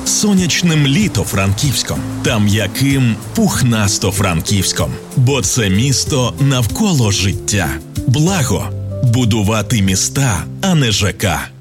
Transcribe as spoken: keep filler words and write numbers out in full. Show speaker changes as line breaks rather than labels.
сонячним літо-франківськом та м'яким пухнасто-франківськом. Бо це місто навколо життя. Благо – будувати міста, а не ЖК.